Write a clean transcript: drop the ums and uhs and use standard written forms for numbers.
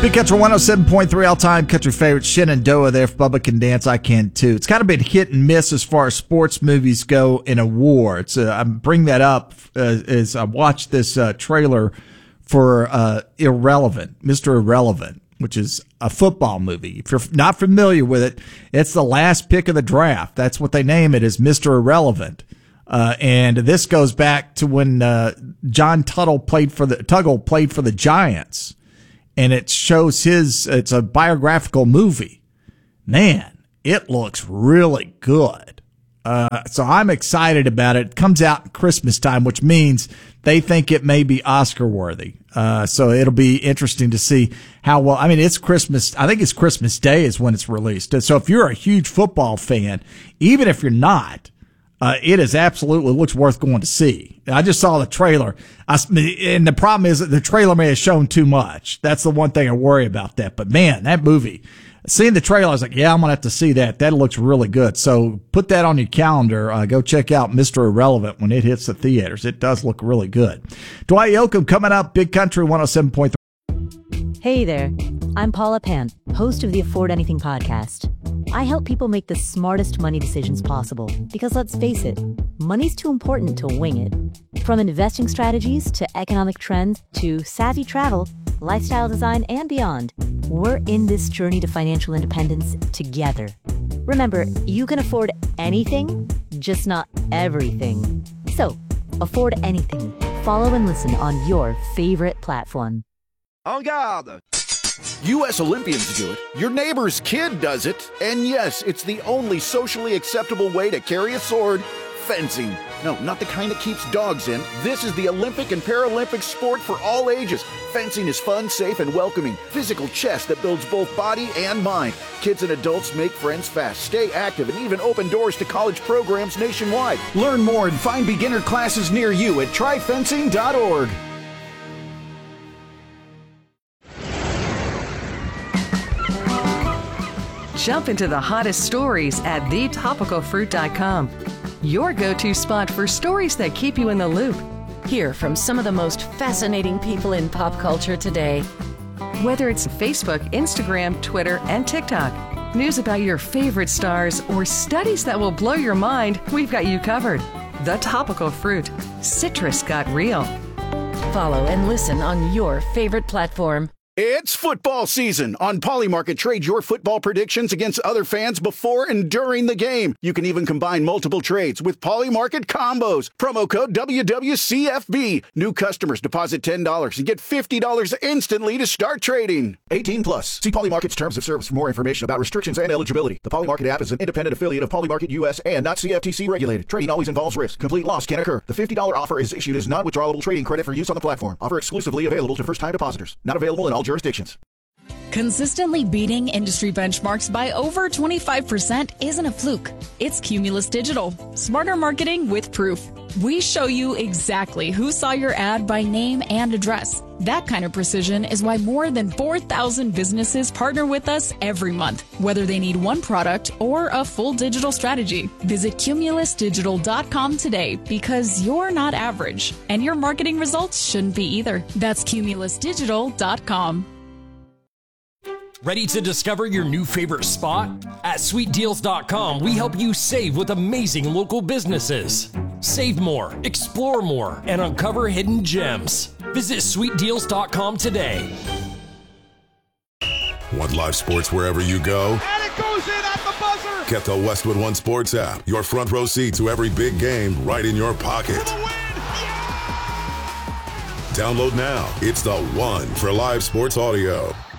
Big Country 107.3 all-time country favorite. Shenandoah there. If Bubba can dance, I can too. It's kind of been hit and miss as far as sports movies go in awards. I bring that up as I watched this trailer for Irrelevant, Mr. Irrelevant, which is a football movie. If you're not familiar with it, it's the last pick of the draft. That's what they name it, is Mr. Irrelevant. And this goes back to when John Tuggle played for the Giants. And it shows it's a biographical movie. Man, it looks really good. So I'm excited about it. It comes out at Christmas time, which means they think it may be Oscar worthy. So it'll be interesting to see how well, I mean, it's Christmas. I think it's Christmas Day is when it's released. So if you're a huge football fan, even if you're not, it is absolutely looks worth going to see. I just saw the trailer, and the problem is that the trailer may have shown too much. That's the one thing I worry about that. But man, that movie, seeing the trailer, I was like, yeah, I'm gonna have to see that. That looks really good. So put that on your calendar. Go check out Mr. Irrelevant when it hits the theaters. It does look really good. Dwight Yoakam coming up. Big Country 107.3. Hey there, I'm Paula Pant, host of the Afford Anything podcast. I help people make the smartest money decisions possible because, let's face it, money's too important to wing it. From investing strategies to economic trends to savvy travel, lifestyle design, and beyond, we're in this journey to financial independence together. Remember, you can afford anything, just not everything. So, afford anything. Follow and listen on your favorite platform. En garde! U.S. Olympians do it, your neighbor's kid does it, and yes, it's the only socially acceptable way to carry a sword, fencing. No, not the kind that keeps dogs in. This is the Olympic and Paralympic sport for all ages. Fencing is fun, safe, and welcoming. Physical chess that builds both body and mind. Kids and adults make friends fast, stay active, and even open doors to college programs nationwide. Learn more and find beginner classes near you at tryfencing.org. Jump into the hottest stories at thetopicalfruit.com. Your go-to spot for stories that keep you in the loop. Hear from some of the most fascinating people in pop culture today. Whether it's Facebook, Instagram, Twitter, and TikTok, news about your favorite stars, or studies that will blow your mind, we've got you covered. The Topical Fruit. Citrus got real. Follow and listen on your favorite platform. It's football season. On Polymarket, trade your football predictions against other fans before and during the game. You can even combine multiple trades with Polymarket combos. Promo code WWCFB. New customers deposit $10 and get $50 instantly to start trading. 18 plus. See Polymarket's terms of service for more information about restrictions and eligibility. The Polymarket app is an independent affiliate of Polymarket US and not CFTC regulated. Trading always involves risk. Complete loss can occur. The $50 offer is issued as non-withdrawable trading credit for use on the platform. Offer exclusively available to first-time depositors. Not available in all jurisdictions. Consistently beating industry benchmarks by over 25% isn't a fluke. It's Cumulus Digital. Smarter marketing with proof. We show you exactly who saw your ad by name and address. That kind of precision is why more than 4,000 businesses partner with us every month, whether they need one product or a full digital strategy. Visit cumulusdigital.com today because you're not average, and your marketing results shouldn't be either. That's cumulusdigital.com. Ready to discover your new favorite spot? At sweetdeals.com, we help you save with amazing local businesses. Save more, explore more, and uncover hidden gems. Visit sweetdeals.com today. Want live sports wherever you go? And it goes in at the buzzer! Get the Westwood One Sports app. Your front row seat to every big game right in your pocket. For the win! Yeah! Download now. It's the one for live sports audio.